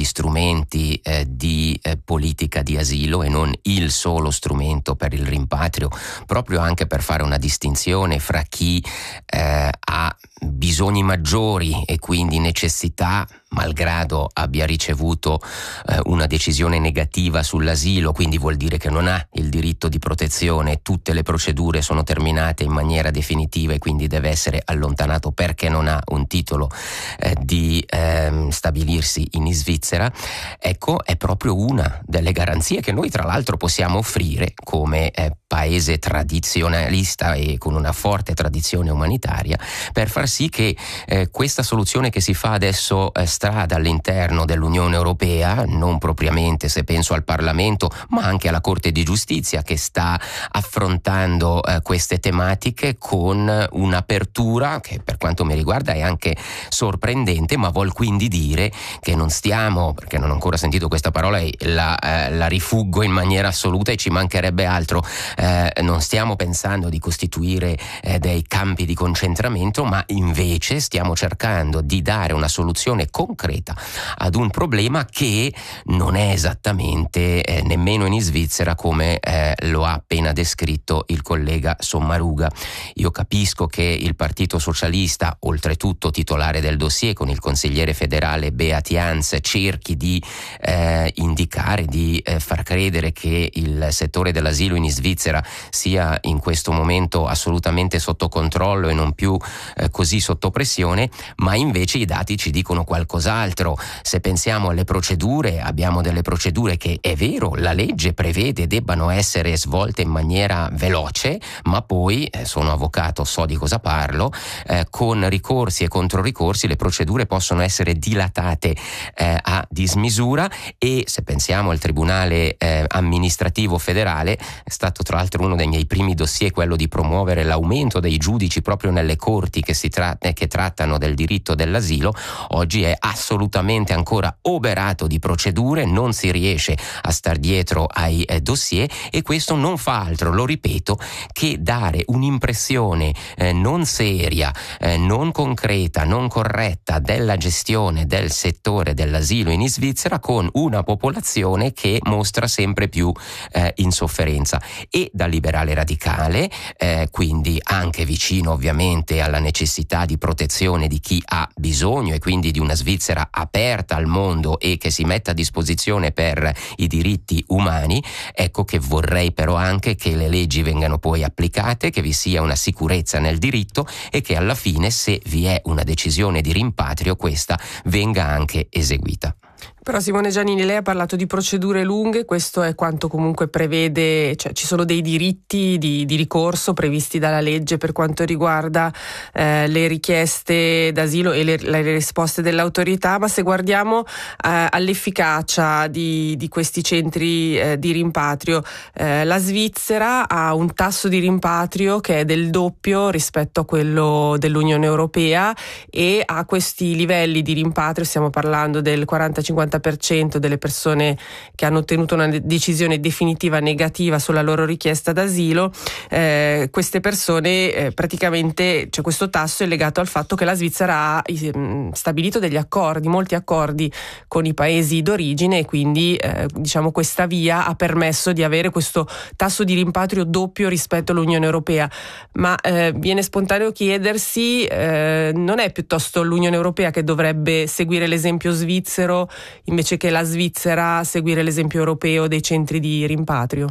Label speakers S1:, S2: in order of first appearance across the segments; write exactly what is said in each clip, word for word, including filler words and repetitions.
S1: gli strumenti eh, di eh, politica di asilo e non il solo strumento per il rimpatrio, proprio anche per fare una distinzione fra chi eh, ha bisogni maggiori e quindi necessità, malgrado abbia ricevuto eh, una decisione negativa sull'asilo, quindi vuol dire che non ha il diritto di protezione, tutte le procedure sono terminate in maniera definitiva e quindi deve essere allontanato perché non ha un titolo eh, di eh, stabilirsi in Svizzera. Ecco, è proprio una delle garanzie che noi tra l'altro possiamo offrire come eh, paese tradizionalista e con una forte tradizione umanitaria, per far sì che eh, questa soluzione che si fa adesso eh, strada all'interno dell'Unione Europea, non propriamente se penso al Parlamento, ma anche alla Corte di Giustizia che sta affrontando eh, queste tematiche con un'apertura che per quanto mi riguarda è anche sorprendente, ma vuol quindi dire che non stiamo, perché non ho ancora sentito questa parola e la, eh, la rifuggo in maniera assoluta e ci mancherebbe altro, eh, non stiamo pensando di costituire eh, dei campi di concentramento, ma invece stiamo cercando di dare una soluzione concreta ad un problema che non è esattamente eh, nemmeno in Svizzera come eh, lo ha appena descritto il collega Sommaruga. Io capisco che il Partito Socialista, oltretutto titolare del dossier con il consigliere federale Beat Jans, cerchi di eh, indicare, di eh, far credere che il settore dell'asilo in Svizzera sia in questo momento assolutamente sotto controllo e non più eh, così sotto pressione, ma invece i dati ci dicono qualcos'altro. Se pensiamo alle procedure, abbiamo delle procedure che è vero, la legge prevede debbano essere svolte in maniera veloce, ma poi, eh, sono avvocato, so di cosa parlo, eh, con ricorsi e controricorsi le procedure possono essere dilatate eh, a dismisura e se pensiamo al Tribunale eh, amministrativo federale, è stato tra l'altro uno dei miei primi dossier quello di promuovere l'aumento dei giudici proprio nelle corti che si tra- che trattano del diritto dell'asilo. Oggi è assolutamente ancora oberato di procedure, non si riesce a star dietro ai eh, dossier e questo non fa altro, lo ripeto, che dare un'impressione eh, non seria, eh, non concreta, non corretta della gestione del settore dell'asilo in Svizzera, con una popolazione che mostra sempre più eh, insofferenza. E da liberale radicale, eh, quindi anche vicino ovviamente alla necessità di protezione di chi ha bisogno e quindi di una Svizzera aperta al mondo e che si metta a disposizione per i diritti umani, ecco che vorrei però anche che le leggi vengano poi applicate, che vi sia una sicurezza nel diritto e che alla fine, se vi è una decisione di rimpatrio, questa venga anche eseguita.
S2: Però Simone Giannini, lei ha parlato di procedure lunghe, questo è quanto comunque prevede, cioè ci sono dei diritti di, di ricorso previsti dalla legge per quanto riguarda eh, le richieste d'asilo e le, le risposte dell'autorità, ma se guardiamo eh, all'efficacia di, di questi centri eh, di rimpatrio, eh, la Svizzera ha un tasso di rimpatrio che è del doppio rispetto a quello dell'Unione Europea e ha questi livelli di rimpatrio, stiamo parlando del quaranta cinquanta per cento delle persone che hanno ottenuto una decisione definitiva negativa sulla loro richiesta d'asilo, eh, queste persone eh, praticamente, cioè questo tasso è legato al fatto che la Svizzera ha eh, stabilito degli accordi, molti accordi con i paesi d'origine e quindi eh, diciamo questa via ha permesso di avere questo tasso di rimpatrio doppio rispetto all'Unione Europea. Ma eh, viene spontaneo chiedersi, eh, non è piuttosto l'Unione Europea che dovrebbe seguire l'esempio svizzero invece che la Svizzera seguire l'esempio europeo dei centri di rimpatrio?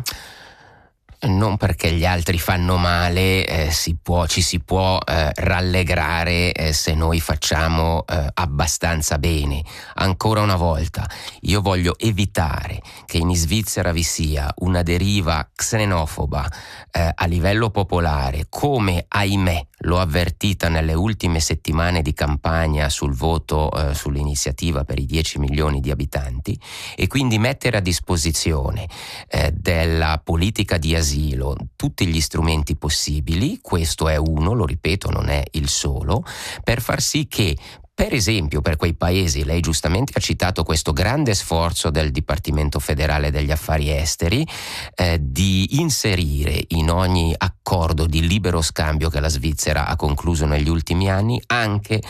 S1: Non perché gli altri fanno male eh, si può, ci si può eh, rallegrare eh, se noi facciamo eh, abbastanza bene. Ancora una volta, io voglio evitare che in Svizzera vi sia una deriva xenofoba eh, a livello popolare, come ahimè l'ho avvertita nelle ultime settimane di campagna sul voto eh, sull'iniziativa per i dieci milioni di abitanti, e quindi mettere a disposizione eh, della politica di asilo tutti gli strumenti possibili, questo è uno, lo ripeto, non è il solo, per far sì che per esempio per quei paesi, lei giustamente ha citato questo grande sforzo del Dipartimento federale degli affari esteri eh, di inserire in ogni accordo di libero scambio che la Svizzera ha concluso negli ultimi anni anche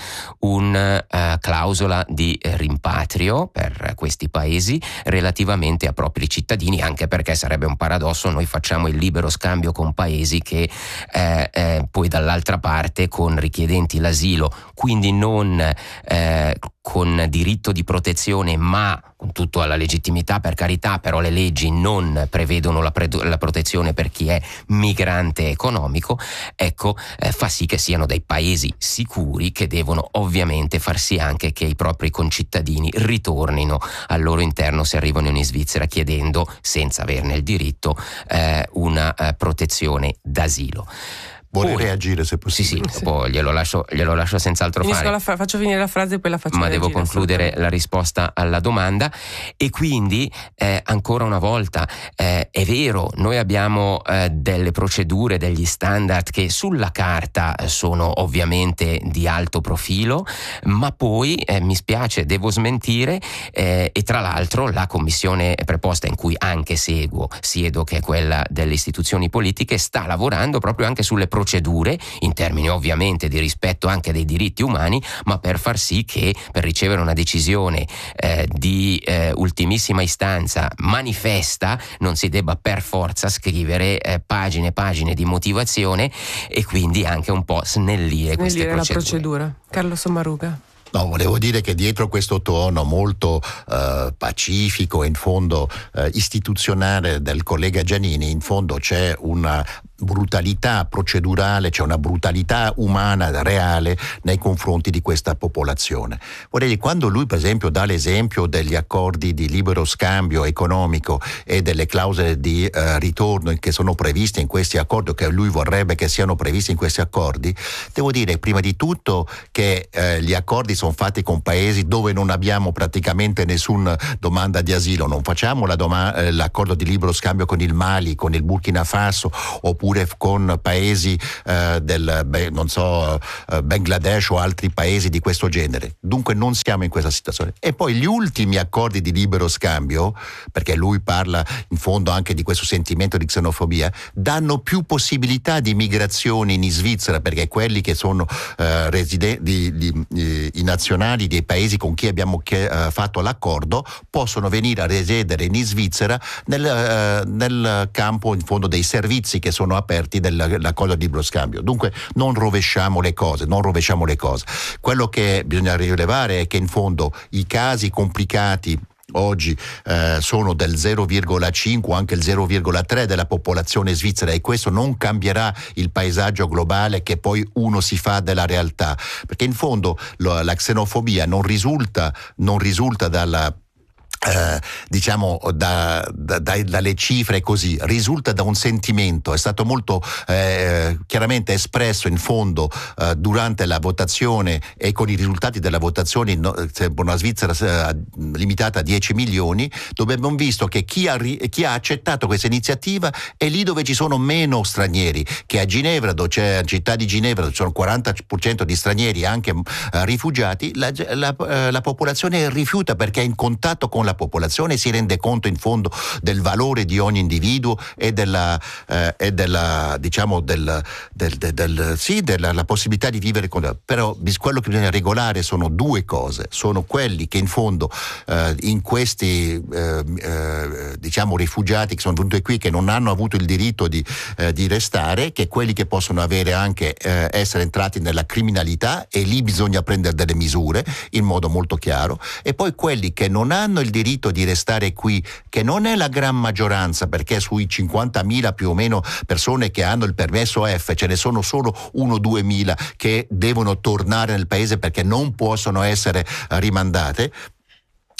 S1: una uh, clausola di rimpatrio per questi paesi relativamente a propri cittadini, anche perché sarebbe un paradosso, noi facciamo il libero scambio con paesi che eh, eh, poi dall'altra parte con richiedenti l'asilo, quindi non eh, con diritto di protezione ma con tutta la legittimità, per carità, però le leggi non prevedono la, pre- la protezione per chi è migrante economico, ecco, eh, fa sì che siano dei paesi sicuri che devono ovviamente far sì anche che i propri concittadini ritornino al loro interno se arrivano in Svizzera chiedendo, senza averne il diritto, eh, una eh, protezione d'asilo.
S3: Vuole
S1: Poi,
S3: reagire se possibile.
S1: Sì, sì, poi glielo lascio, glielo lascio senz'altro
S2: Finisco
S1: fare.
S2: La fa- faccio finire la frase e poi la faccio
S1: Ma
S2: reagire,
S1: devo concludere la risposta alla domanda. E quindi eh, ancora una volta eh, è vero, noi abbiamo eh, delle procedure, degli standard che sulla carta sono ovviamente di alto profilo, ma poi eh, mi spiace, devo smentire eh, e tra l'altro la commissione preposta in cui anche seguo, siedo, che è quella delle istituzioni politiche, sta lavorando proprio anche sulle procedure procedure in termini ovviamente di rispetto anche dei diritti umani, ma per far sì che per ricevere una decisione eh, di eh, ultimissima istanza manifesta non si debba per forza scrivere eh, pagine e pagine di motivazione e quindi anche un po' snellire, snellire queste procedure.
S2: la procedura. Carlo Sommaruga.
S3: No, volevo dire che dietro questo tono molto eh, pacifico e in fondo eh, istituzionale del collega Giannini, in fondo c'è una brutalità procedurale, c'è una brutalità umana reale nei confronti di questa popolazione. Vorrei dire, quando lui per esempio dà l'esempio degli accordi di libero scambio economico e delle clausole di eh, ritorno che sono previste in questi accordi, che lui vorrebbe che siano previste in questi accordi, devo dire prima di tutto che eh, gli accordi sono fatti con paesi dove non abbiamo praticamente nessuna domanda di asilo, non facciamo la doma- eh, l'accordo di libero scambio con il Mali, con il Burkina Faso oppure con paesi eh, del beh, non so eh, Bangladesh o altri paesi di questo genere. Dunque non siamo in questa situazione. E poi gli ultimi accordi di libero scambio, perché lui parla in fondo anche di questo sentimento di xenofobia, danno più possibilità di migrazioni in Svizzera, perché quelli che sono eh, residenti di, di, i nazionali dei paesi con cui abbiamo che, uh, fatto l'accordo possono venire a risiedere in Svizzera nel, uh, nel campo in fondo dei servizi che sono aperti dell'accordo di libero scambio. Dunque non rovesciamo le cose, non rovesciamo le cose. Quello che bisogna rilevare è che in fondo i casi complicati oggi eh, sono del zero virgola cinque o anche il zero virgola tre della popolazione svizzera, e questo non cambierà il paesaggio globale che poi uno si fa della realtà, perché in fondo lo, la xenofobia non risulta, non risulta dalla Eh, diciamo da, da, da, dalle cifre così, risulta da un sentimento, è stato molto eh, chiaramente espresso in fondo eh, durante la votazione e con i risultati della votazione no, una Svizzera eh, limitata a dieci milioni, dove abbiamo visto che chi ha, chi ha accettato questa iniziativa è lì dove ci sono meno stranieri, che a Ginevra, dove c'è la città di Ginevra, dove ci sono il quaranta per cento di stranieri anche eh, rifugiati, la, la, la popolazione rifiuta perché è in contatto con la popolazione, si rende conto in fondo del valore di ogni individuo e della, eh, e della diciamo del, del, del, del sì della la possibilità di vivere con. Però quello che bisogna regolare sono due cose, sono quelli che in fondo eh, in questi eh, eh, diciamo rifugiati che sono venuti qui, che non hanno avuto il diritto di, eh, di restare, che quelli che possono avere anche eh, essere entrati nella criminalità, e lì bisogna prendere delle misure in modo molto chiaro, e poi quelli che non hanno il diritto di restare qui, che non è la gran maggioranza, perché sui cinquantamila più o meno persone che hanno il permesso F ce ne sono solo uno o due mila che devono tornare nel paese perché non possono essere rimandate.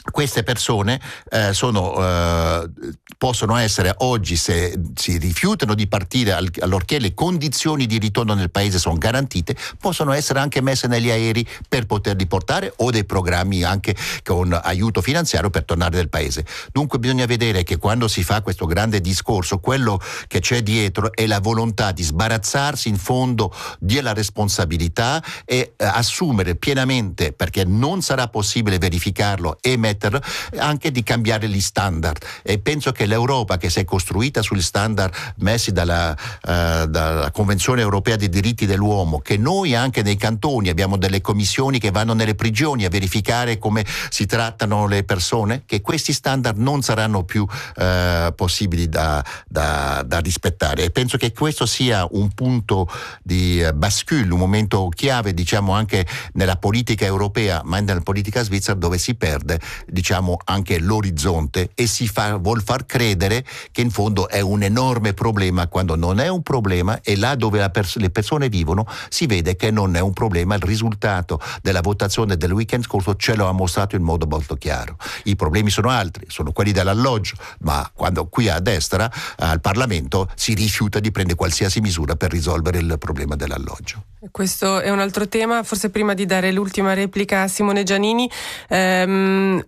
S3: queste persone eh, sono, eh, possono essere oggi, se si rifiutano di partire al, allorché le condizioni di ritorno nel paese sono garantite, possono essere anche messe negli aerei per poterli portare, o dei programmi anche con aiuto finanziario per tornare nel paese. Dunque bisogna vedere che quando si fa questo grande discorso, quello che c'è dietro è la volontà di sbarazzarsi in fondo della responsabilità e eh, assumere pienamente, perché non sarà possibile verificarlo e mettere anche di cambiare gli standard, e penso che l'Europa, che si è costruita sugli standard messi dalla, uh, dalla Convenzione Europea dei diritti dell'uomo, che noi anche nei cantoni abbiamo delle commissioni che vanno nelle prigioni a verificare come si trattano le persone, che questi standard non saranno più uh, possibili da, da, da rispettare, e penso che questo sia un punto di bascule, un momento chiave, diciamo, anche nella politica europea, ma nella politica svizzera, dove si perde, diciamo, anche l'orizzonte e si fa, vuol far credere che in fondo è un enorme problema, quando non è un problema, e là dove la pers- le persone vivono si vede che non è un problema. Il risultato della votazione del weekend scorso ce lo ha mostrato in modo molto chiaro. I problemi sono altri, sono quelli dell'alloggio, ma quando qui a destra al Parlamento si rifiuta di prendere qualsiasi misura per risolvere il problema dell'alloggio.
S2: Questo è un altro tema. Forse prima di dare l'ultima replica a Simone Giannini, ehm,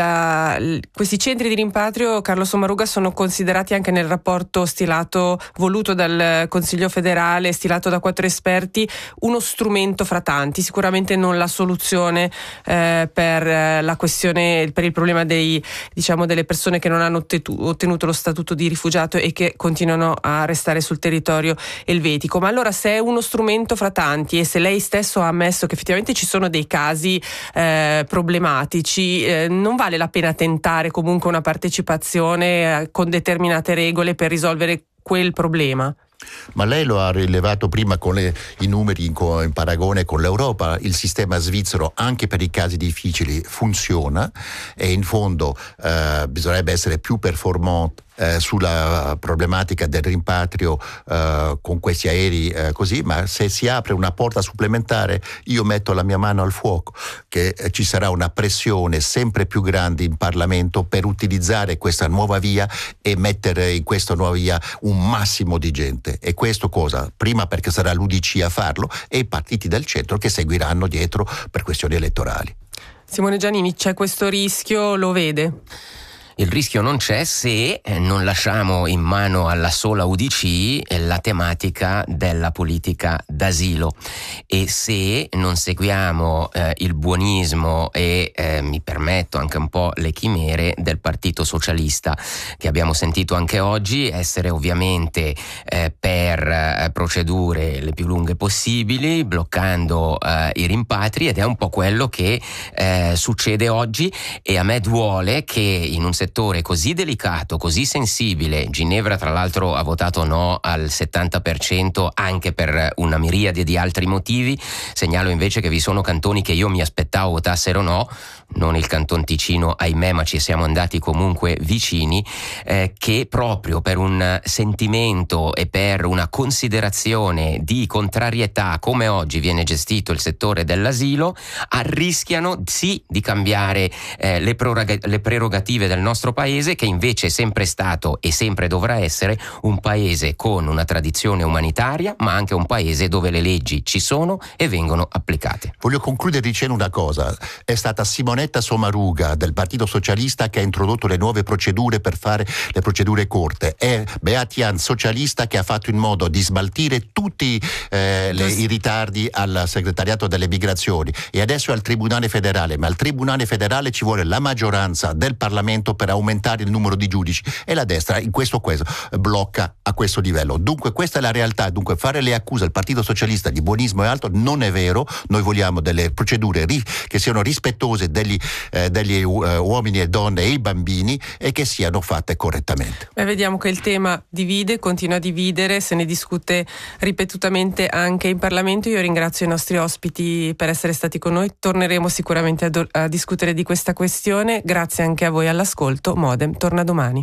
S2: La, questi centri di rimpatrio, Carlo Sommaruga, sono considerati anche nel rapporto stilato, voluto dal Consiglio federale, stilato da quattro esperti, uno strumento fra tanti, sicuramente non la soluzione eh, per la questione, per il problema dei, diciamo, delle persone che non hanno ottenuto lo statuto di rifugiato e che continuano a restare sul territorio elvetico. Ma allora, se è uno strumento fra tanti, e se lei stesso ha ammesso che effettivamente ci sono dei casi eh, problematici, eh, non vale la pena tentare comunque una partecipazione con determinate regole per risolvere quel problema?
S3: Ma lei lo ha rilevato prima con le, i numeri in, in paragone con l'Europa. Il sistema svizzero, anche per i casi difficili, funziona, e in fondo eh, bisognerebbe essere più performante Eh, sulla problematica del rimpatrio eh, con questi aerei eh, così, ma se si apre una porta supplementare, io metto la mia mano al fuoco che eh, ci sarà una pressione sempre più grande in Parlamento per utilizzare questa nuova via e mettere in questa nuova via un massimo di gente. E questo cosa? Prima perché sarà l'U D C a farlo, e i partiti del centro che seguiranno dietro per questioni elettorali.
S2: Simone Giannini, c'è questo rischio, lo vede?
S1: Il rischio non c'è se non lasciamo in mano alla sola U D C la tematica della politica d'asilo, e se non seguiamo eh, il buonismo e eh, mi permetto anche un po' le chimere del Partito Socialista, che abbiamo sentito anche oggi essere ovviamente eh, per eh, procedure le più lunghe possibili, bloccando eh, i rimpatri, ed è un po' quello che eh, succede oggi. E a me duole che in un settore così delicato, così sensibile, Ginevra tra l'altro ha votato no al settanta per cento anche per una miriade di altri motivi, segnalo invece che vi sono cantoni che io mi aspettavo votassero no, non il Canton Ticino, ahimè, ma ci siamo andati comunque vicini, eh, che proprio per un sentimento e per una considerazione di contrarietà come oggi viene gestito il settore dell'asilo, arrischiano sì di cambiare eh, le, prorog- le prerogative del nostro paese, che invece è sempre stato e sempre dovrà essere un paese con una tradizione umanitaria, ma anche un paese dove le leggi ci sono e vengono applicate.
S3: Voglio concludere dicendo una cosa: è stata Simonetta Sommaruga del Partito Socialista che ha introdotto le nuove procedure per fare le procedure corte, è Beat-Jan, socialista, che ha fatto in modo di smaltire tutti eh, le, i ritardi al segretariato delle migrazioni, e adesso è al Tribunale federale, ma al Tribunale federale ci vuole la maggioranza del Parlamento per aumentare il numero di giudici, e la destra in questo questo blocca a questo livello. Dunque questa è la realtà. Dunque fare le accuse al Partito Socialista di buonismo e altro non è vero. Noi vogliamo delle procedure ri- che siano rispettose degli, eh, degli uh, uomini e donne e i bambini, e che siano fatte correttamente.
S2: Beh, vediamo che il tema divide, continua a dividere, se ne discute ripetutamente anche in Parlamento. Io ringrazio i nostri ospiti per essere stati con noi, torneremo sicuramente a, do- a discutere di questa questione. Grazie anche a voi all'ascolto. Modem torna domani.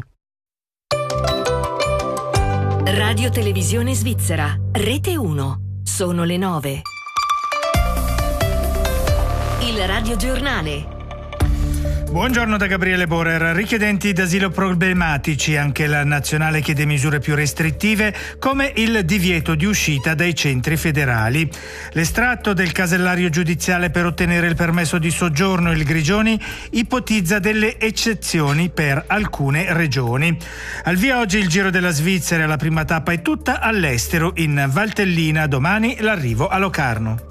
S4: Radio Televisione Svizzera, Rete uno. Sono le nove. Il radiogiornale.
S5: Buongiorno da Gabriele Borer. Richiedenti d'asilo problematici, anche la nazionale chiede misure più restrittive come il divieto di uscita dai centri federali. L'estratto del casellario giudiziale per ottenere il permesso di soggiorno, il Grigioni, ipotizza delle eccezioni per alcune regioni. Al via oggi il Giro della Svizzera, la prima tappa è tutta all'estero in Valtellina, domani l'arrivo a Locarno.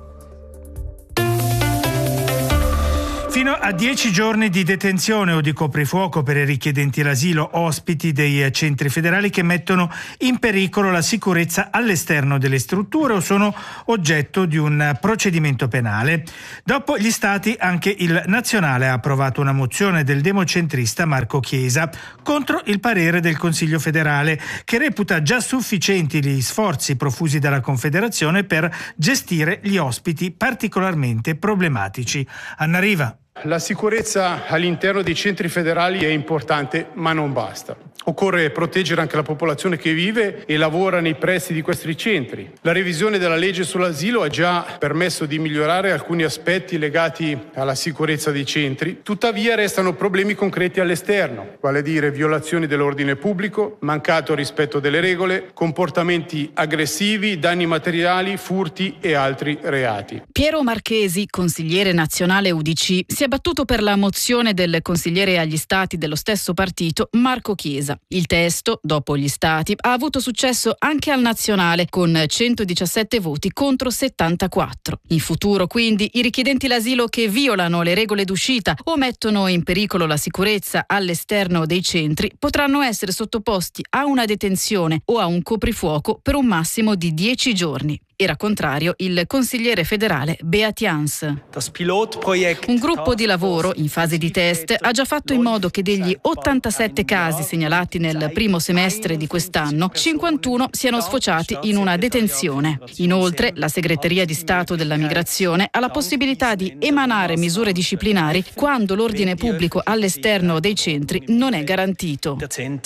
S5: Fino a dieci giorni di detenzione o di coprifuoco per i richiedenti l'asilo ospiti dei centri federali che mettono in pericolo la sicurezza all'esterno delle strutture o sono oggetto di un procedimento penale. Dopo gli stati, anche il Nazionale ha approvato una mozione del democentrista Marco Chiesa contro il parere del Consiglio federale, che reputa già sufficienti gli sforzi profusi dalla Confederazione per gestire gli ospiti particolarmente problematici. Anna Riva.
S6: La sicurezza all'interno dei centri federali è importante, ma non basta. Occorre proteggere anche la popolazione che vive e lavora nei pressi di questi centri. La revisione della legge sull'asilo ha già permesso di migliorare alcuni aspetti legati alla sicurezza dei centri, tuttavia restano problemi concreti all'esterno, vale a dire violazioni dell'ordine pubblico, mancato rispetto delle regole, comportamenti aggressivi, danni materiali, furti e altri reati.
S7: Piero Marchesi, consigliere nazionale U D C, si è battuto per la mozione del consigliere agli stati dello stesso partito Marco Chiesa. Il testo, dopo gli stati, ha avuto successo anche al nazionale con centodiciassette voti contro settantaquattro. In futuro, quindi, i richiedenti l'asilo che violano le regole d'uscita o mettono in pericolo la sicurezza all'esterno dei centri potranno essere sottoposti a una detenzione o a un coprifuoco per un massimo di dieci giorni. Era contrario il consigliere federale Beat-Jans. Un gruppo di lavoro in fase di test ha già fatto in modo che degli ottantasette casi segnalati nel primo semestre di quest'anno, cinquantuno siano sfociati in una detenzione. Inoltre, la Segreteria di Stato della Migrazione ha la possibilità di emanare misure disciplinari quando l'ordine pubblico all'esterno dei centri non è garantito.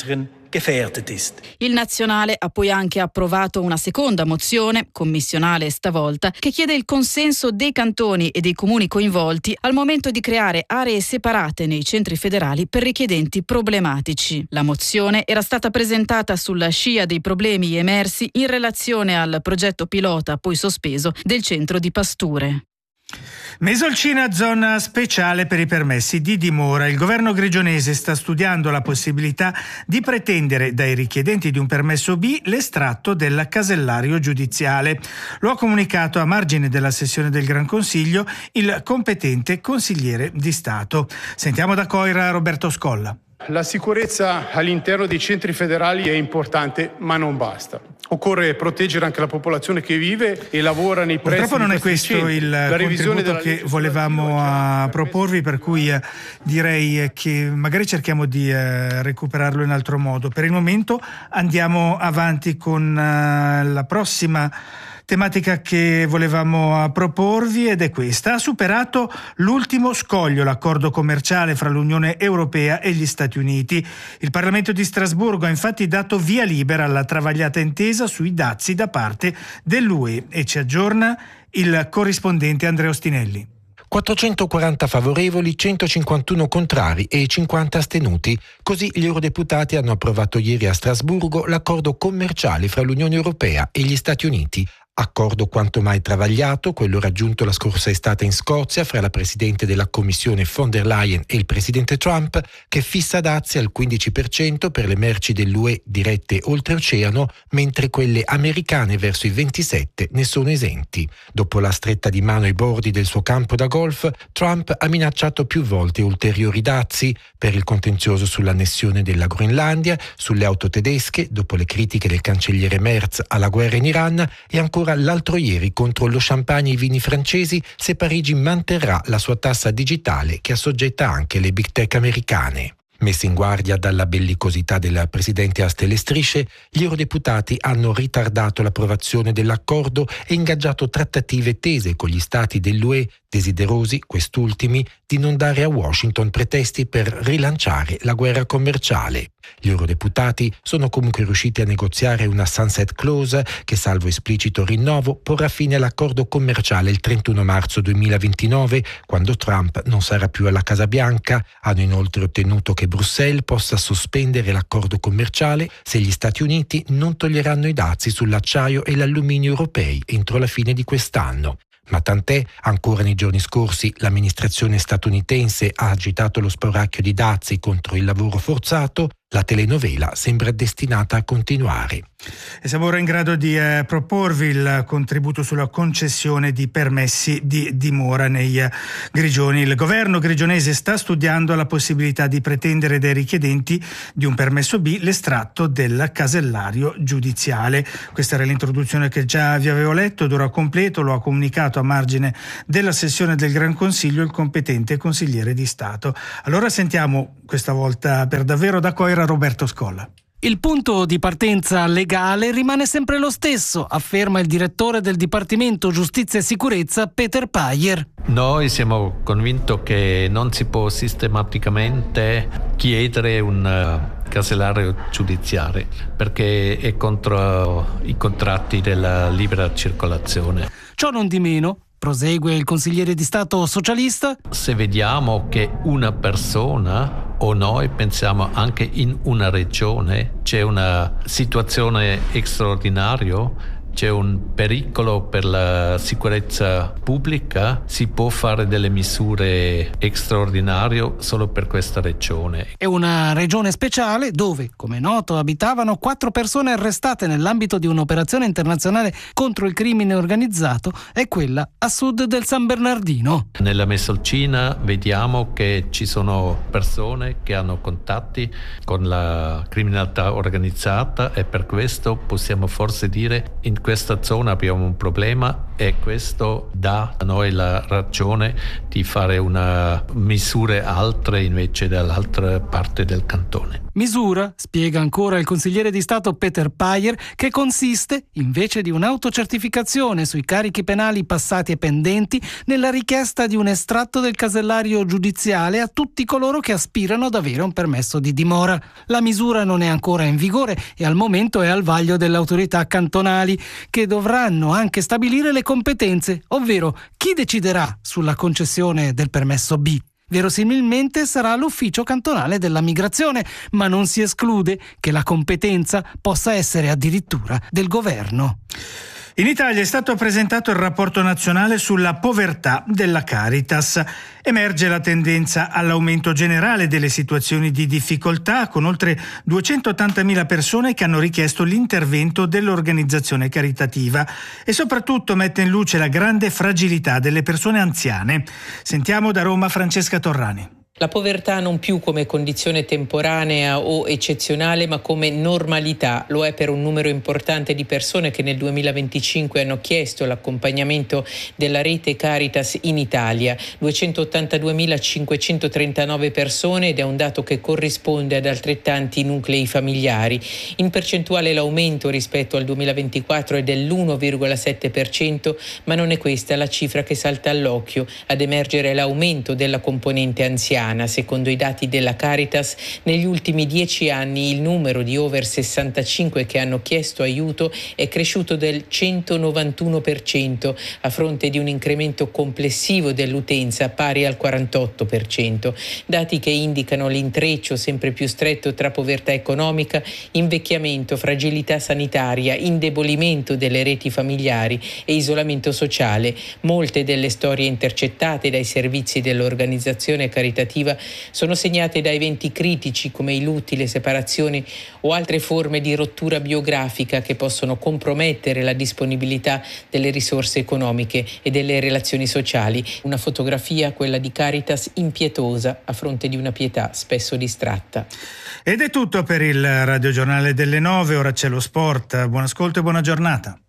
S7: Il Nazionale ha poi anche approvato una seconda mozione, commissionale stavolta, che chiede il consenso dei cantoni e dei comuni coinvolti al momento di creare aree separate nei centri federali per richiedenti problematici. La mozione era stata presentata sulla scia dei problemi emersi in relazione al progetto pilota, poi sospeso, del centro di Pasture.
S5: Mesolcina, zona speciale per i permessi di dimora. Il governo grigionese sta studiando la possibilità di pretendere dai richiedenti di un permesso B l'estratto del casellario giudiziale. Lo ha comunicato a margine della sessione del Gran Consiglio il competente consigliere di Stato. Sentiamo da Coira Roberto Scolla.
S6: La sicurezza all'interno dei centri federali è importante, ma non basta. Occorre proteggere anche la popolazione che vive e lavora nei pressi
S5: Purtroppo non
S6: di
S5: è questo
S6: centri.
S5: il
S6: La
S5: contributo che volevamo a proporvi, per cui eh, direi che magari cerchiamo di eh, recuperarlo in altro modo. Per il momento andiamo avanti con eh, la prossima tematica che volevamo proporvi, ed è questa. Ha superato l'ultimo scoglio l'accordo commerciale fra l'Unione Europea e gli Stati Uniti. Il Parlamento di Strasburgo ha infatti dato via libera alla travagliata intesa sui dazi da parte dell'U E, e ci aggiorna il corrispondente Andrea Ostinelli.
S8: quattrocentoquaranta favorevoli, centocinquantuno contrari e cinquanta astenuti. Così gli eurodeputati hanno approvato ieri a Strasburgo l'accordo commerciale fra l'Unione Europea e gli Stati Uniti. Accordo quanto mai travagliato, quello raggiunto la scorsa estate in Scozia fra la Presidente della Commissione von der Leyen e il Presidente Trump, che fissa dazi al quindici per cento per le merci dell'U E dirette oltreoceano, mentre quelle americane verso i ventisette ne sono esenti. Dopo la stretta di mano ai bordi del suo campo da golf, Trump ha minacciato più volte ulteriori dazi per il contenzioso sull'annessione della Groenlandia, sulle auto tedesche, dopo le critiche del cancelliere Merz alla guerra in Iran, e ancora l'altro ieri contro lo champagne e i vini francesi se Parigi manterrà la sua tassa digitale che assoggetta anche le big tech americane. Messi in guardia dalla bellicosità del presidente a stelle e strisce, gli eurodeputati hanno ritardato l'approvazione dell'accordo e ingaggiato trattative tese con gli stati dell'U E, desiderosi, quest'ultimi, di non dare a Washington pretesti per rilanciare la guerra commerciale. Gli eurodeputati sono comunque riusciti a negoziare una sunset clause che, salvo esplicito rinnovo, porrà fine all'accordo commerciale il trentuno marzo duemilaventinove, quando Trump non sarà più alla Casa Bianca. Hanno inoltre ottenuto che Bruxelles possa sospendere l'accordo commerciale se gli Stati Uniti non toglieranno i dazi sull'acciaio e l'alluminio europei entro la fine di quest'anno. Ma tant'è, ancora nei giorni scorsi l'amministrazione statunitense ha agitato lo spauracchio di dazi contro il lavoro forzato. La telenovela sembra destinata a continuare.
S5: E siamo ora in grado di eh, proporvi il contributo sulla concessione di permessi di dimora nei eh, Grigioni. Il governo grigionese sta studiando la possibilità di pretendere dai richiedenti di un permesso B l'estratto del casellario giudiziale. Questa era l'introduzione che già vi avevo letto, ed ora completo lo ha comunicato a margine della sessione del Gran Consiglio il competente consigliere di Stato. Allora sentiamo questa volta per davvero da Coira Roberto Scolla.
S9: Il punto di partenza legale rimane sempre lo stesso, afferma il direttore del Dipartimento Giustizia e Sicurezza Peter Payer.
S10: Noi siamo convinti che non si può sistematicamente chiedere un casellario giudiziario perché è contro i contratti della libera circolazione.
S9: Ciò non di meno, prosegue il consigliere di Stato socialista,
S10: se vediamo che una persona o noi pensiamo anche in una regione c'è una situazione straordinaria, c'è un pericolo per la sicurezza pubblica, si può fare delle misure straordinarie solo per questa regione.
S9: È una regione speciale dove, come noto, abitavano quattro persone arrestate nell'ambito di un'operazione internazionale contro il crimine organizzato, è quella a sud del San Bernardino.
S10: Nella Mesolcina vediamo che ci sono persone che hanno contatti con la criminalità organizzata e per questo possiamo forse dire in questa zona abbiamo un problema e questo dà a noi la ragione di fare una misure altre invece dall'altra parte del cantone.
S9: Misura, spiega ancora il consigliere di Stato Peter Payer, che consiste, invece di un'autocertificazione sui carichi penali passati e pendenti, nella richiesta di un estratto del casellario giudiziale a tutti coloro che aspirano ad avere un permesso di dimora. La misura non è ancora in vigore e al momento è al vaglio delle autorità cantonali, che dovranno anche stabilire le competenze, ovvero chi deciderà sulla concessione del permesso B. Verosimilmente sarà l'ufficio cantonale della migrazione, ma non si esclude che la competenza possa essere addirittura del governo.
S5: In Italia è stato presentato il rapporto nazionale sulla povertà della Caritas. Emerge la tendenza all'aumento generale delle situazioni di difficoltà, con oltre duecentottantamila persone che hanno richiesto l'intervento dell'organizzazione caritativa, e soprattutto mette in luce la grande fragilità delle persone anziane. Sentiamo da Roma Francesca Torrani.
S11: La povertà non più come condizione temporanea o eccezionale, ma come normalità. Lo è per un numero importante di persone che nel duemilaventicinque hanno chiesto l'accompagnamento della rete Caritas in Italia. duecentottantaduemilacinquecentotrentanove persone, ed è un dato che corrisponde ad altrettanti nuclei familiari. In percentuale l'aumento rispetto al duemilaventiquattro è dell'uno virgola sette per cento, ma non è questa la cifra che salta all'occhio. Ad emergere l'aumento della componente anziana. Secondo i dati della Caritas, negli ultimi dieci anni il numero di over sessantacinque che hanno chiesto aiuto è cresciuto del centonovantuno per cento, a fronte di un incremento complessivo dell'utenza pari al quarantotto per cento. Dati che indicano l'intreccio sempre più stretto tra povertà economica, invecchiamento, fragilità sanitaria, indebolimento delle reti familiari e isolamento sociale. Molte delle storie intercettate dai servizi dell'organizzazione caritativa sono segnate da eventi critici come i lutti, le separazioni o altre forme di rottura biografica che possono compromettere la disponibilità delle risorse economiche e delle relazioni sociali. Una fotografia, quella di Caritas, impietosa a fronte di una pietà spesso distratta.
S5: Ed è tutto per il radiogiornale delle nove, ora c'è lo sport. Buon ascolto e buona giornata.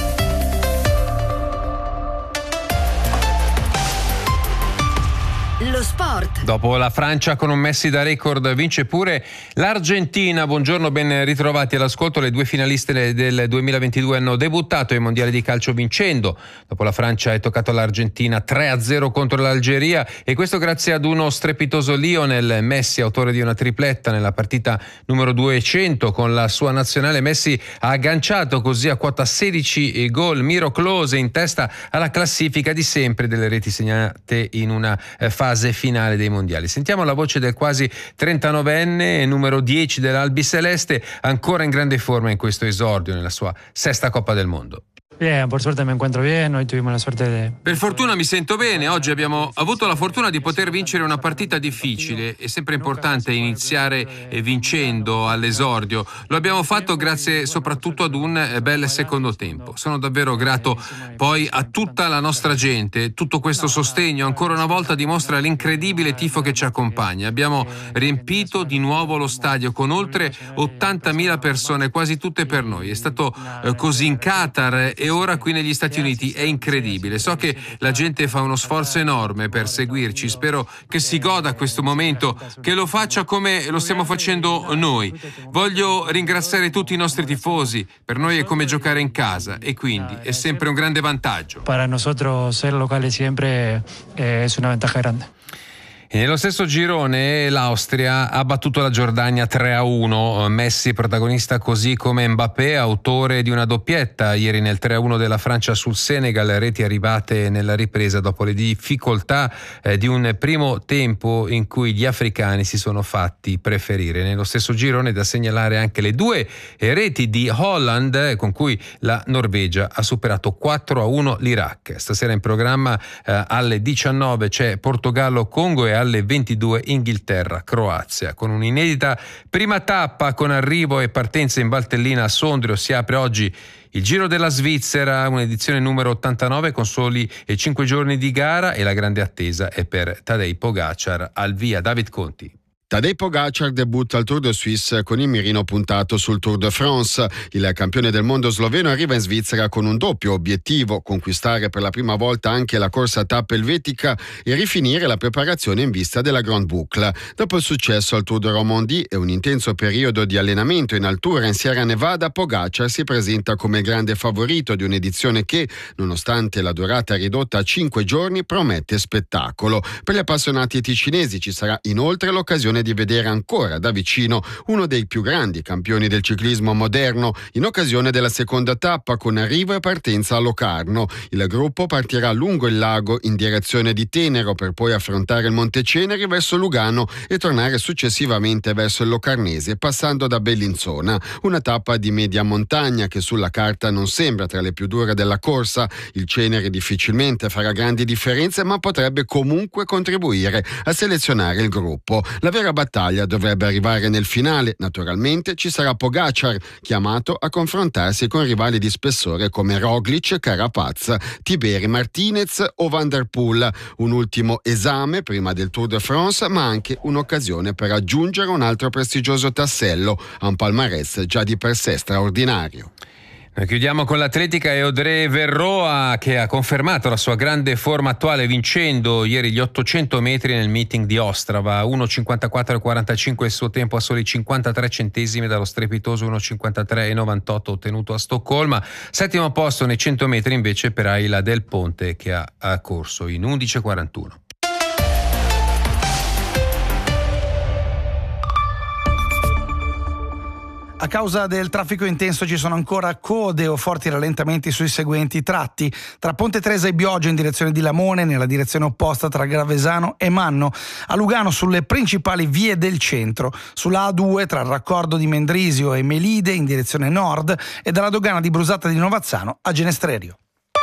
S4: Lo Lo sport.
S12: Dopo la Francia con un Messi da record vince pure l'Argentina. Buongiorno, ben ritrovati all'ascolto. Le due finaliste del duemilaventidue hanno debuttato ai mondiali di calcio vincendo. Dopo la Francia è toccato all'Argentina tre a zero contro l'Algeria, e questo grazie ad uno strepitoso Lionel Messi, autore di una tripletta nella partita numero duecento con la sua nazionale. Messi ha agganciato così a quota sedici gol miracolose in testa alla classifica di sempre delle reti segnate in una fase finale dei mondiali. Sentiamo la voce del quasi trentanovenne, numero dieci dell'Albi Celeste, ancora in grande forma in questo esordio nella sua sesta Coppa del Mondo.
S13: Bien, por suerte me encuentro bien, hoy tuvimos la suerte de...
S12: Per fortuna mi sento bene, oggi abbiamo avuto la fortuna di poter vincere una partita difficile. È sempre importante iniziare vincendo all'esordio. Lo abbiamo fatto grazie soprattutto ad un bel secondo tempo. Sono davvero grato poi a tutta la nostra gente. Tutto questo sostegno ancora una volta dimostra l'incredibile tifo che ci accompagna. Abbiamo riempito di nuovo lo stadio con oltre ottantamila persone, quasi tutte per noi. È stato eh, così in Qatar e ora qui negli Stati Uniti. È incredibile. So che la gente fa uno sforzo enorme per seguirci. Spero che si goda questo momento, che lo faccia come lo stiamo facendo noi. Voglio ringraziare tutti i nostri tifosi. Per noi è come giocare in casa e quindi è sempre un grande vantaggio.
S13: Para nosotros ser locales siempre eh, es una ventaja grande.
S12: E nello stesso girone l'Austria ha battuto la Giordania tre a uno. Messi protagonista, così come Mbappé, autore di una doppietta ieri nel tre a uno della Francia sul Senegal, reti arrivate nella ripresa dopo le difficoltà eh, di un primo tempo in cui gli africani si sono fatti preferire. Nello stesso girone da segnalare anche le due reti di Holland, con cui la Norvegia ha superato quattro a uno l'Iraq. Stasera in programma eh, alle diciannove c'è Portogallo-Congo e alle ventidue Inghilterra-Croazia. Con un'inedita prima tappa con arrivo e partenza in Valtellina a Sondrio si apre oggi il Giro della Svizzera, un'edizione numero ottantanove con soli cinque giorni di gara, e la grande attesa è per Tadej Pogačar al via. David Conti.
S14: Tadej Pogačar debutta al Tour de Suisse con il mirino puntato sul Tour de France. Il campione del mondo sloveno arriva in Svizzera con un doppio obiettivo: conquistare per la prima volta anche la corsa tappa elvetica e rifinire la preparazione in vista della Grande Boucle. Dopo il successo al Tour de Romandie e un intenso periodo di allenamento in altura in Sierra Nevada, Pogačar si presenta come il grande favorito di un'edizione che, nonostante la durata ridotta a cinque giorni, promette spettacolo. Per gli appassionati ticinesi ci sarà inoltre l'occasione di vedere ancora da vicino uno dei più grandi campioni del ciclismo moderno in occasione della seconda tappa, con arrivo e partenza a Locarno. Il gruppo partirà lungo il lago in direzione di Tenero per poi affrontare il Monte Ceneri verso Lugano e tornare successivamente verso il Locarnese, passando da Bellinzona. Una tappa di media montagna che sulla carta non sembra tra le più dure della corsa. Il Ceneri difficilmente farà grandi differenze, ma potrebbe comunque contribuire a selezionare il gruppo. La vera battaglia dovrebbe arrivare nel finale. Naturalmente ci sarà Pogačar, chiamato a confrontarsi con rivali di spessore come Roglic, Carapaz, Tiberi, Martinez o Van der Poel. Un ultimo esame prima del Tour de France, ma anche un'occasione per aggiungere un altro prestigioso tassello a un palmarès già di per sé straordinario.
S12: Noi chiudiamo con l'atletica e Audrey Verroa, che ha confermato la sua grande forma attuale vincendo ieri gli ottocento metri nel meeting di Ostrava. uno cinquantaquattro e quarantacinque il suo tempo, a soli cinquantatré centesimi dallo strepitoso uno cinquantatré e novantotto ottenuto a Stoccolma. Settimo posto nei cento metri invece per Ayla Del Ponte, che ha, ha corso in undici e quarantuno.
S15: A causa del traffico intenso ci sono ancora code o forti rallentamenti sui seguenti tratti: tra Ponte Tresa e Biogio in direzione di Lamone, nella direzione opposta tra Gravesano e Manno, a Lugano sulle principali vie del centro, sulla A due tra il raccordo di Mendrisio e Melide in direzione nord e dalla dogana di Brusata di Novazzano a Genestrerio.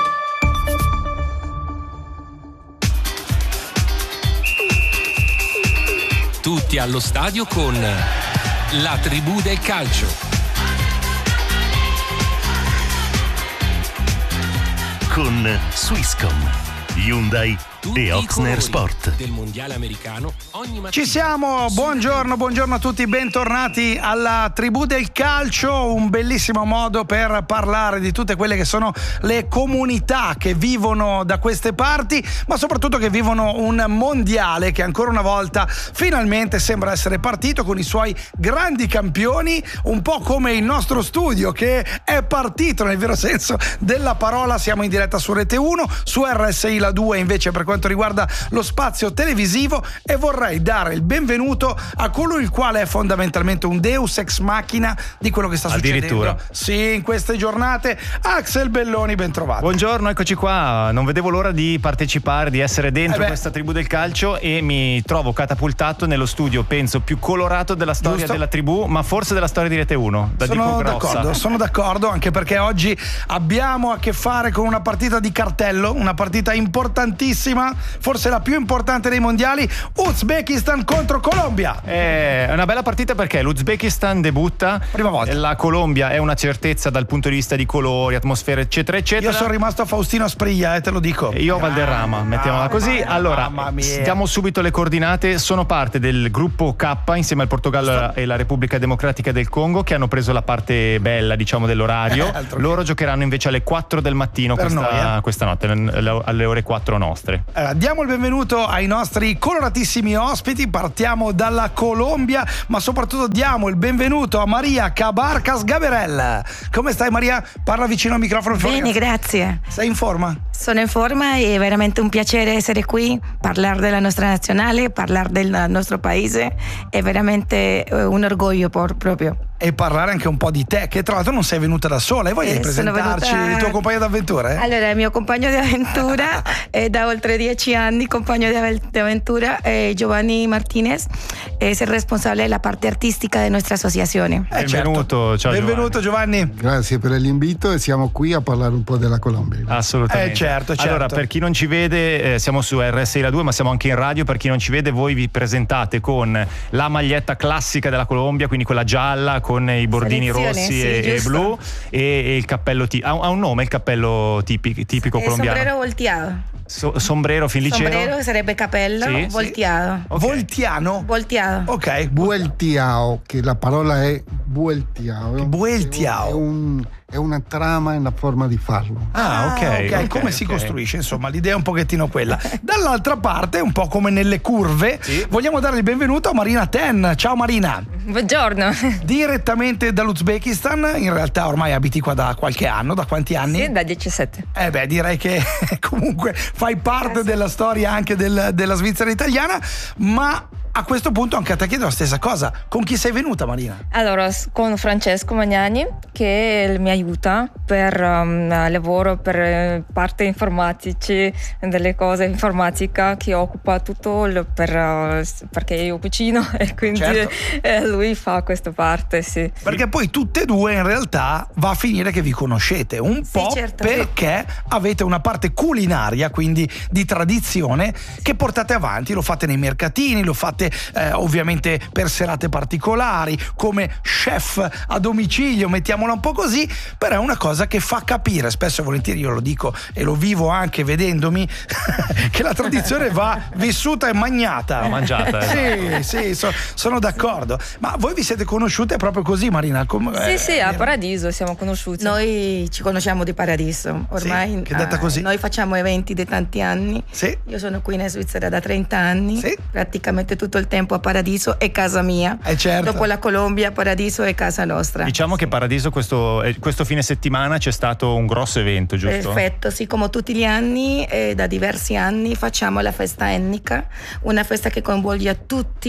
S16: Tutti allo stadio con la tribù del calcio.
S17: Con Swisscom, Hyundai
S16: tutti
S17: e Oxner Sport.
S16: Del mondiale americano ogni mattina.
S15: Ci siamo, buongiorno, buongiorno a tutti, bentornati alla Tribù del Calcio, un bellissimo modo per parlare di tutte quelle che sono le comunità che vivono da queste parti, ma soprattutto che vivono un mondiale che ancora una volta finalmente sembra essere partito con i suoi grandi campioni, un po' come il nostro studio che è partito nel vero senso della parola. Siamo in diretta su Rete uno, su R S I La due invece per quanto riguarda lo spazio televisivo, e vorrei dare il benvenuto a colui il quale è fondamentalmente un deus ex machina di quello che sta succedendo sì in queste giornate. Axel Belloni, ben trovato.
S18: Buongiorno, eccoci qua, non vedevo l'ora di partecipare, di essere dentro
S15: eh
S18: questa Tribù del Calcio, e mi trovo catapultato nello studio penso più colorato della storia
S15: Giusto.
S18: della Tribù, ma forse della storia di Rete uno. Da
S15: sono
S18: dico
S15: d'accordo, sono d'accordo, anche perché oggi abbiamo a che fare con una partita di cartello, una partita importantissima, forse la più importante dei mondiali, Uzbekistan contro Colombia.
S18: È una bella partita perché l'Uzbekistan debutta,
S15: prima volta.
S18: La Colombia è una certezza dal punto di vista di colori, atmosfere eccetera eccetera.
S15: Io sono rimasto a Faustino Aspriglia, eh, te lo dico.
S18: Io Valderrama, ah, mettiamola così. Allora, diamo subito le coordinate. Sono parte del gruppo K insieme al Portogallo Sto. e la Repubblica Democratica del Congo, che hanno preso la parte bella, diciamo, dell'orario. Eh, Loro che... giocheranno invece alle quattro del mattino questa, noi, eh. questa notte, alle ore quattro nostre.
S15: Allora, diamo il benvenuto ai nostri coloratissimi ospiti. Partiamo dalla Colombia, ma soprattutto diamo il benvenuto a Maria Cabarcas Gaberel. Come stai, Maria? Parla vicino al microfono.
S19: Bene, grazie.
S15: Sei in forma?
S19: Sono in forma, è veramente un piacere essere qui, parlare della nostra nazionale, parlare del nostro paese, è veramente un orgoglio por- proprio.
S15: E parlare anche un po' di te, che tra l'altro non sei venuta da sola, e voglio eh, presentarci venuta... il tuo compagno d'avventura? Eh?
S19: Allora, il mio compagno di avventura è da oltre dieci anni, compagno di avventura, è Giovanni Martinez, è il responsabile della parte artistica di nostra associazione.
S18: Eh, Benvenuto,
S15: certo.
S18: Ciao
S15: Benvenuto Giovanni.
S20: Giovanni. Grazie per l'invito e siamo qui a parlare un po' della Colombia.
S18: Assolutamente.
S15: Eh, certo, certo.
S18: Allora, per chi non ci vede, eh, siamo su R S I La due, ma siamo anche in radio. Per chi non ci vede, voi vi presentate con la maglietta classica della Colombia, quindi quella gialla con i bordini
S19: Selezione,
S18: rossi
S19: sì,
S18: e, e blu, e, e il cappello ti- ha, ha un nome il cappello tipico, tipico
S19: eh,
S18: colombiano?
S19: Sombrero volteado.
S18: So, sombrero fin liceo?
S19: Sombrero sarebbe cappello,
S18: sì,
S19: volteado.
S15: Sì. Okay. Voltiano?
S19: Volteado.
S15: Ok.
S20: Vueltiao, che la parola è vueltiao.
S15: Vueltiao.
S20: È, un, è una trama e una forma di farlo.
S15: Ah, ok. okay. okay. Come okay. si costruisce? Insomma, l'idea è un pochettino quella. Dall'altra parte, un po' come nelle curve, sì. vogliamo dare il benvenuto a Marina Ten. Ciao Marina.
S21: Buongiorno.
S15: Direttamente dall'Uzbekistan, in realtà ormai abiti qua da qualche anno, da quanti anni?
S21: Sì, da diciassette.
S15: Eh beh, direi che comunque fai parte eh, sì. della storia anche del, della Svizzera italiana, ma a questo punto anche a te chiedo la stessa cosa. Con chi sei venuta, Marina?
S21: Allora, con Francesco Magnani, che mi aiuta per um, lavoro, per parte informatici, delle cose informatica, che occupa tutto il, per, uh, perché io cucino e quindi certo. eh, lui fa questa parte, sì.
S15: Perché poi tutte e due in realtà va a finire che vi conoscete un sì, po' certo. perché avete una parte culinaria, quindi di tradizione, che portate avanti, lo fate nei mercatini, lo fate Eh, ovviamente per serate particolari, come chef a domicilio, mettiamola un po' così, però è una cosa che fa capire, spesso e volentieri io lo dico e lo vivo anche vedendomi, che la tradizione va vissuta e mangiata.
S18: Va mangiata,
S15: eh. Sì, sì, so, sono d'accordo. Ma voi vi siete conosciute proprio così, Marina? Come,
S21: sì,
S15: eh,
S21: sì, a Paradiso siamo conosciuti.
S19: Noi ci conosciamo di Paradiso, ormai.
S15: Sì, che detta così.
S19: Uh, noi facciamo eventi da tanti anni.
S15: Sì.
S19: Io sono qui in Svizzera da trenta anni,
S15: sì.
S19: praticamente tutto il tempo a Paradiso è casa mia.
S15: Eh certo.
S19: Dopo la Colombia, Paradiso è casa nostra.
S18: Diciamo che Paradiso questo, questo fine settimana c'è stato un grosso evento, giusto?
S19: Perfetto, sì, come tutti gli anni, eh, da diversi anni facciamo la festa etnica, una festa che coinvolge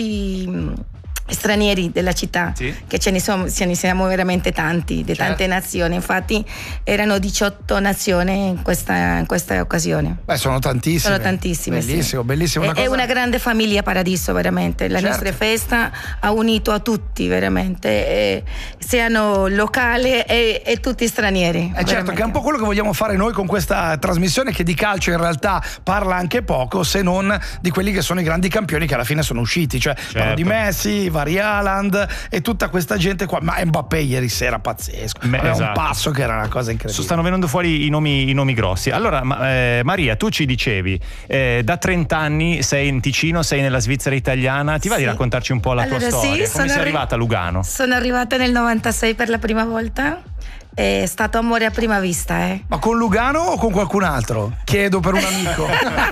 S19: tutti stranieri della città, sì. che ce ne, sono, ce ne siamo veramente tanti, di certo. tante nazioni, infatti erano diciotto nazioni in questa, in questa occasione.
S15: Beh, sono tantissime.
S19: Sono tantissime,
S15: bellissimo,
S19: sì.
S15: bellissimo.
S19: Una è, cosa... è una grande famiglia Paradiso, veramente, la certo. nostra festa ha unito a tutti, veramente, e, siano locali e, e tutti stranieri.
S15: Eh certo, che è un po' quello che vogliamo fare noi con questa trasmissione, che di calcio in realtà parla anche poco, se non di quelli che sono i grandi campioni che alla fine sono usciti, cioè certo. parlo di Messi, vari Haaland e tutta questa gente qua, ma Mbappé ieri sera pazzesco,
S18: Beh,
S15: aveva
S18: esatto.
S15: un passo che era una cosa incredibile.
S18: Stanno venendo fuori i nomi, i nomi grossi. Allora ma, eh, Maria, tu ci dicevi eh, da trenta anni sei in Ticino, sei nella Svizzera italiana, ti va
S19: Sì.
S18: di raccontarci un po' la
S19: Allora,
S18: tua
S19: sì,
S18: storia? Come
S19: sono
S18: sei
S19: arri-
S18: arrivata a Lugano?
S19: Sono arrivata nel novantasei per la prima volta. È stato amore a prima vista, eh.
S15: Ma con Lugano o con qualcun altro? Chiedo per un amico.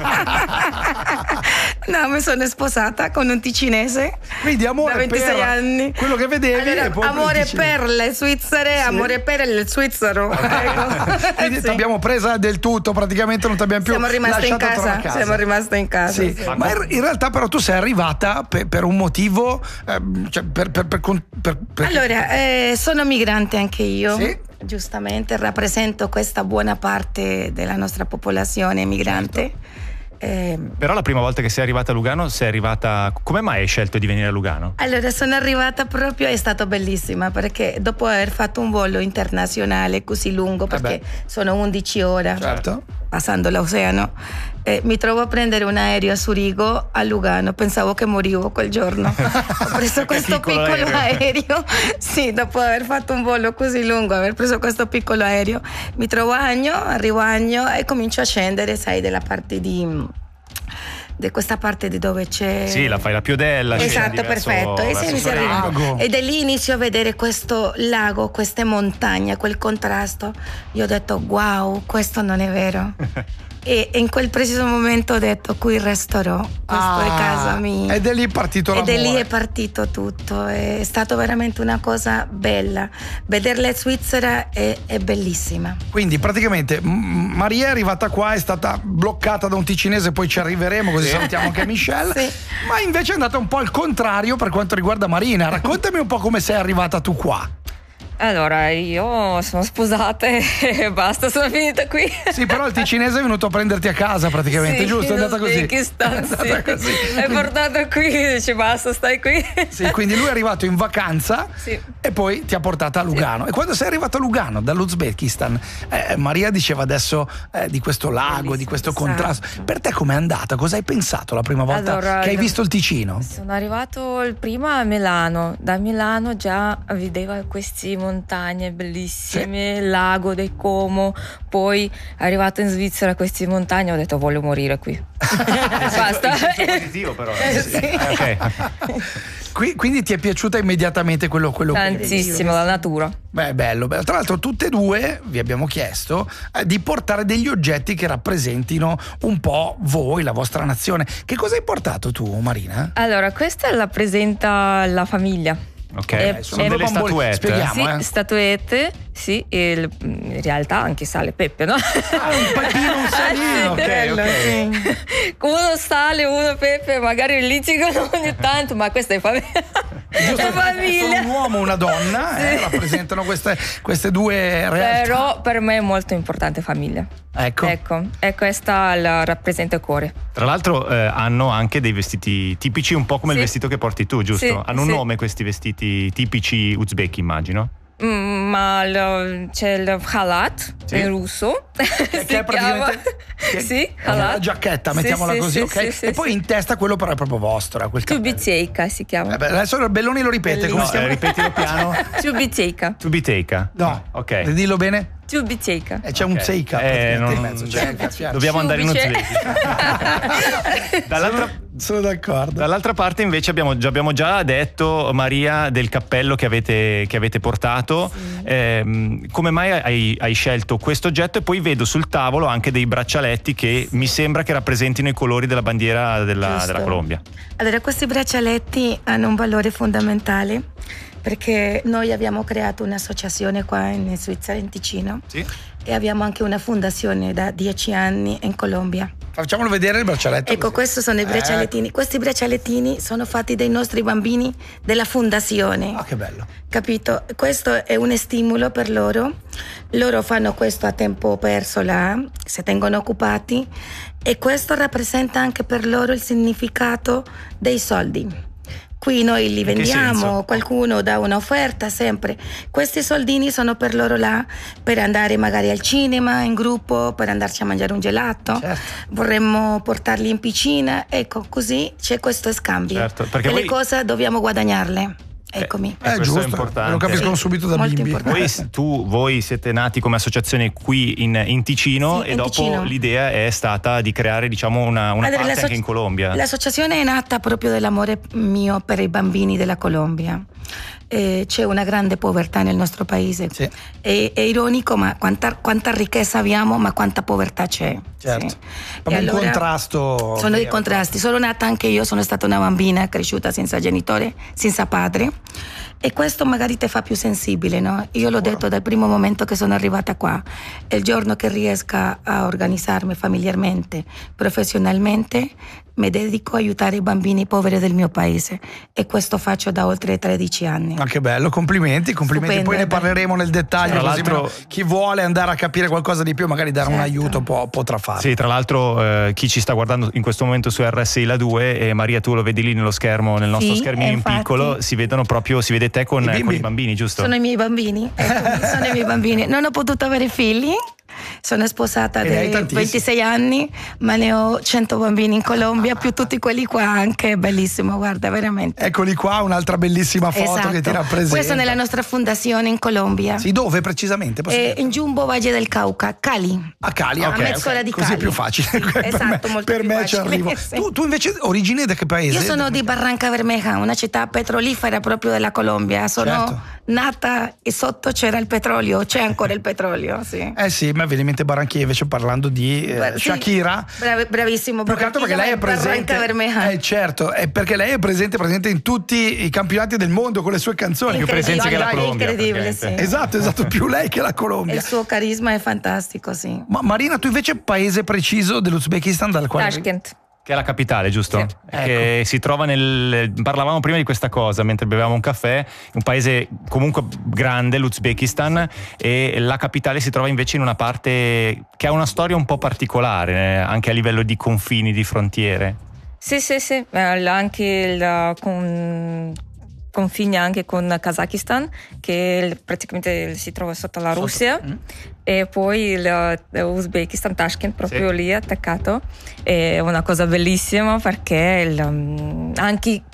S19: No, mi sono sposata con un ticinese.
S15: Quindi amore
S19: da ventisei
S15: per
S19: anni.
S15: quello che vedevi
S19: Allora,
S15: e poi
S19: amore
S15: per,
S19: per le svizzere,
S15: Sì.
S19: amore per il svizzero. Ecco.
S15: Quindi
S19: Sì.
S15: ti abbiamo presa del tutto, praticamente non ti abbiamo più
S19: Siamo rimaste in
S15: lasciato tornare
S19: casa.
S15: a casa.
S19: Siamo rimaste in casa.
S15: Sì.
S19: Sì.
S15: Ma in in realtà però tu sei arrivata per, per un motivo, ehm, cioè per, per, per, per, per-
S19: Allora, eh, sono migrante anche io.
S15: Sì.
S19: Giustamente, rappresento questa buona parte della nostra popolazione migrante. Eh,
S18: Però la prima volta che sei arrivata a Lugano, sei arrivata. Come mai hai scelto di venire a Lugano?
S19: Allora, sono arrivata proprio, è stato bellissima perché dopo aver fatto un volo internazionale così lungo, perché
S15: beh.
S19: sono undici ore
S15: Certo.
S19: passando l'oceano, eh, mi trovo a prendere un aereo a Zurigo a Lugano, pensavo che morivo quel giorno. Ho preso questo
S18: piccolo
S19: piccolo,
S18: aereo.
S19: aereo, sì, dopo aver fatto un volo così lungo, aver preso questo piccolo aereo, mi trovo a Agno, arrivo a Agno e comincio a scendere, sai, della parte di... di questa parte di dove c'è
S18: Sì, la fai la Piodella. scendi
S19: esatto,
S18: verso-
S19: perfetto e,
S18: verso
S19: sì, inizio a
S18: Sorrento.
S19: arrivare. E da lì inizio a vedere questo lago, queste montagne, quel contrasto. Io ho detto wow, questo non è vero. E in quel preciso momento ho detto qui resterò, questa è casa mia.
S15: Ed è lì partito
S19: Ed
S15: l'amore.
S19: è lì è partito tutto, è stato veramente una cosa bella. Vederla in Svizzera è, è bellissima.
S15: Quindi praticamente m- Maria è arrivata qua, è stata bloccata da un ticinese, poi ci arriveremo, così salutiamo anche Michelle.
S19: Sì.
S15: Ma invece è andata un po' al contrario per quanto riguarda Marina. Raccontami un po' come sei arrivata tu qua.
S21: Allora, io sono sposata e basta, sono finita qui.
S15: Sì, però il ticinese è venuto a prenderti a casa praticamente,
S21: Sì,
S15: giusto? È
S21: in
S15: andata così.
S21: Uzbekistan,
S15: È andata
S21: sì.
S15: così.
S21: È portato qui, dice basta, stai qui.
S15: Sì, quindi lui è arrivato in vacanza
S21: Sì.
S15: e poi ti ha portata a Lugano. E quando sei arrivato a Lugano dall'Uzbekistan, eh, Maria diceva adesso eh, di questo lago, di questo contrasto. Per te com'è andata? Cosa hai pensato la prima volta
S21: Allora,
S15: che hai visto il Ticino?
S21: Sono arrivato il prima a Milano, da Milano già vedevo queste montagne bellissime, il lago del Como, poi arrivato in Svizzera queste montagne ho detto voglio morire qui. Basta.
S18: Positivo però.
S21: Eh, sì.
S18: Ok.
S15: Qui- quindi ti è piaciuta immediatamente quello, quello
S21: Tantissimo, la natura.
S15: Beh, bello, bello. Tra l'altro tutte e due vi abbiamo chiesto eh, di portare degli oggetti che rappresentino un po' voi, la vostra nazione. Che cosa hai portato tu, Marina?
S21: Allora, questa rappresenta la famiglia.
S18: Ok,
S21: E-
S18: sono
S21: e-
S18: delle statuette.
S15: Spieghiamo,
S21: Sì,
S15: eh.
S21: statuette, sì, e il- in realtà anche sale pepe, no?
S15: Ah, un pepino, un salino.
S18: Ok, ok.
S21: Uno sale, uno pepe, magari litigano ogni tanto, ma questa è famiglia.
S15: Giusto,
S21: È famiglia.
S15: sono un uomo e una donna, eh,
S21: Sì.
S15: rappresentano queste, queste due realtà.
S21: Però per me è molto importante famiglia.
S15: Ecco.
S21: Ecco, e questa la rappresenta il cuore.
S18: Tra l'altro eh, hanno anche dei vestiti tipici, un po' come
S21: Sì.
S18: il vestito che porti tu, giusto?
S21: Sì,
S18: hanno un
S21: sì.
S18: nome questi vestiti tipici uzbeki, immagino.
S21: Mm, ma lo- c'è il halat
S18: Sì.
S21: in russo.
S15: Che,
S21: si
S15: che è
S21: chiama.
S15: praticamente che-
S21: Sì,
S15: è una
S21: halat.
S15: giacchetta,
S21: Sì,
S15: mettiamola
S21: sì,
S15: così,
S21: sì,
S15: ok?
S21: sì, sì,
S15: e poi
S21: sì.
S15: in testa quello però è proprio vostro, quel cappello.
S21: Ciubiceica si chiama.
S15: Eh beh, adesso il Belloni lo ripete, come
S18: No,
S15: si
S18: eh,
S15: chiama?
S18: ripetilo piano.
S21: Ciubiceica.
S18: To be taken.
S15: No,
S18: Ok.
S15: dillo bene.
S21: Ciubiceica.
S15: E c'è un
S18: Ok.
S15: Zeika
S18: Eh,
S15: praticamente
S18: non-
S15: in mezzo. C'è anche a fianco.
S18: Dobbiamo andare in
S21: Ciubice.
S18: Uzbeki. Dall'altra,
S15: Sono d'accordo.
S18: dall'altra parte invece abbiamo, già- abbiamo già detto, Maria, del cappello che avete, che avete portato. Ehm, come mai hai, hai scelto questo oggetto? E poi vedo sul tavolo anche dei braccialetti che mi sembra che rappresentino i colori della bandiera della,
S19: Giusto.
S18: della Colombia.
S19: Allora, questi braccialetti hanno un valore fondamentale perché noi abbiamo creato un'associazione qua in Svizzera, in Ticino,
S18: Sì.
S19: e abbiamo anche una fondazione da dieci anni in Colombia.
S15: Facciamolo vedere il braccialetto.
S19: Ecco,
S15: così.
S19: questi sono i braccialettini. Questi braccialettini sono fatti dai nostri bambini della fondazione.
S15: Ah, che bello.
S19: Capito? Questo è un stimolo per loro. Loro fanno questo a tempo perso là, si tengono occupati, e questo rappresenta anche per loro il significato dei soldi. qui noi li
S18: In che
S19: vendiamo,
S18: senso?
S19: qualcuno dà un'offerta sempre. Questi soldini sono per loro là, per andare magari al cinema in gruppo, per andarci a mangiare un gelato,
S18: Certo.
S19: vorremmo portarli in piscina, ecco, così c'è questo scambio.
S18: Certo, perché
S19: e
S18: voi-
S19: le cose dobbiamo guadagnarle. Eccomi.
S18: Eh, questo è importante.
S15: lo capiscono subito da
S19: Molto
S15: bimbi.
S19: importante.
S18: Voi, tu, voi siete nati come associazione qui in, in Ticino
S19: Sì,
S18: e
S19: in
S18: dopo
S19: Ticino.
S18: l'idea è stata di creare, diciamo, una, una
S19: Allora,
S18: parte
S19: l'associ-
S18: anche in Colombia.
S19: L'associazione è nata proprio dall'amore mio per i bambini della Colombia. Eh, c'è una grande povertà nel nostro paese. È, è ironico, ma quanta, quanta ricchezza abbiamo, ma quanta povertà c'è.
S15: Certo.
S19: Sì.
S15: Proprio
S19: E
S15: un
S19: allora
S15: contrasto.
S19: Sono dei
S15: vero.
S19: contrasti. Sono nata anche io, sono stata una bambina cresciuta senza genitore, senza padre. E questo magari ti fa più sensibile, no? Io l'ho detto dal primo momento che sono arrivata qua. Il giorno che riesca a organizzarmi familiarmente, professionalmente, mi dedico a aiutare i bambini poveri del mio paese. E questo faccio da oltre tredici anni.
S15: Ma che bello, complimenti, complimenti.
S19: Stupendo,
S15: Poi ne
S19: eh, beh.
S15: parleremo nel dettaglio.
S18: Tra
S15: Così
S18: l'altro-
S15: almeno chi vuole andare a capire qualcosa di più, magari dare un
S19: Certo.
S15: aiuto, può, potrà farlo.
S18: Sì, tra l'altro eh, chi ci sta guardando in questo momento su R S I La due, e Maria tu lo vedi lì nello schermo, nel nostro
S19: Sì,
S18: schermino in
S19: infatti.
S18: piccolo, si vedono proprio, si vede te con,
S15: I
S18: eh,
S15: bimbi.
S18: con i bambini, giusto?
S19: Sono i miei bambini, eccomi, sono i miei bambini. Non ho potuto avere figli, sono sposata
S15: E ne hai
S19: da
S15: tantissimi.
S19: ventisei anni, ma ne ho cento bambini in Colombia, più tutti quelli qua anche, bellissimo, guarda, veramente.
S15: Eccoli qua, un'altra bellissima foto
S19: Esatto.
S15: che ti rappresenta.
S19: Questo nella nostra fondazione in Colombia.
S15: Sì, dove precisamente? Posso
S19: Eh,
S15: chiedere?
S19: in Jumbo Valle del Cauca, Cali.
S15: A Cali,
S19: a
S15: ok,
S19: mezz'ora
S15: ok.
S19: di
S15: Così
S19: Cali.
S15: è più facile.
S19: Sì,
S15: per
S19: esatto,
S15: me,
S19: molto
S15: per
S19: più
S15: me ci
S19: facile.
S15: arrivo.
S19: Sì.
S15: Tu, tu invece origine da che paese?
S19: Io sono di Barranca Bermeja, una città petrolifera proprio della Colombia. Sono
S15: Certo.
S19: nata e sotto c'era il petrolio, c'è ancora il petrolio, sì.
S15: Eh sì, ma viene in mente Barranchilla invece parlando di eh,
S19: Beh, sì.
S15: Shakira.
S19: Bravi- bravissimo.
S15: Più che altro perché lei è presente.
S19: Barranca Bermeja.
S15: Eh certo, è perché lei è presente, presente in tutti i campionati del mondo con le sue canzoni.
S18: Più presenza che la
S19: Incredibile,
S18: Colombia,
S19: incredibile, sì.
S18: praticamente.
S15: Esatto, esatto, più lei che la Colombia.
S19: Il suo carisma è fantastico, sì.
S15: Ma Marina, tu invece paese preciso dell'Uzbekistan dal quale
S21: Tashkent.
S18: Che è la capitale, giusto?
S21: Sì.
S18: Che si trova nel. Parlavamo prima di questa cosa mentre bevevamo un caffè. Un paese comunque grande, l'Uzbekistan, e la capitale si trova invece in una parte che ha una storia un po' particolare, eh, anche a livello di confini, di frontiere.
S21: Sì, sì, sì, eh, anche il con, confine anche con Kazakistan, che il- praticamente si trova sotto la Russia, e poi il, il Uzbekistan, Tashkent, proprio
S18: Sì.
S21: lì attaccato. È una cosa bellissima perché il, um, anche i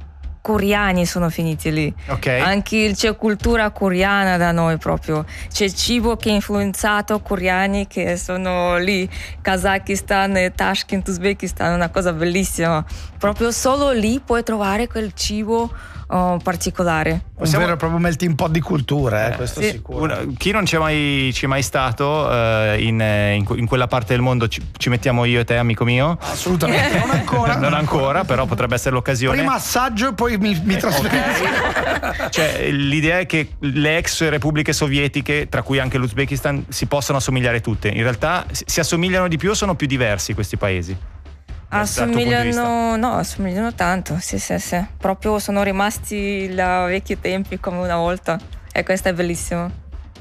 S21: coreani sono finiti lì.
S18: Ok.
S21: Anche c'è cultura coreana da noi proprio. C'è cibo che ha influenzato coreani che sono lì. Kazakistan e Tashkent, Uzbekistan, è una cosa bellissima. Proprio solo lì puoi trovare quel cibo oh, particolare.
S15: Un vero e proprio melting pot di culture, eh, questo
S21: sì.
S15: sicuro.
S18: Una- chi non ci è mai, ci è mai stato eh, in, eh, in que- in quella parte del mondo, ci, ci mettiamo io e te, amico mio?
S15: Assolutamente, non ancora.
S18: Non ancora, però potrebbe essere l'occasione.
S15: Prima assaggio e poi mi, mi trasferisco.
S18: Cioè, l'idea è che le ex repubbliche sovietiche, tra cui anche l'Uzbekistan, si possano assomigliare tutte. In realtà si si assomigliano di più o sono più diversi questi paesi? Dal tuo punto di vista?
S21: Assomigliano, no, assomigliano tanto, sì, sì, sì. Proprio sono rimasti i vecchi tempi come una volta. E questo è bellissimo.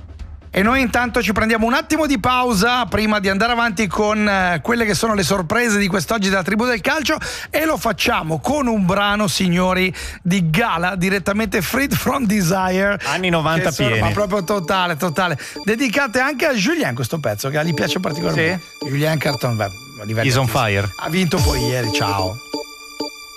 S15: E noi intanto ci prendiamo un attimo di pausa prima di andare avanti con eh, quelle che sono le sorprese di quest'oggi della Tribù del Calcio, e lo facciamo con un brano, signori, di Gala, direttamente Freed from Desire.
S18: Anni novanta
S15: Che sono-
S18: pieni.
S15: Ma proprio totale, totale. Dedicate anche a Julien questo pezzo, che gli piace particolarmente. Julien Carton, beh, a livello
S18: Is on
S15: artistico.
S18: fire.
S15: Ha vinto poi ieri, ciao.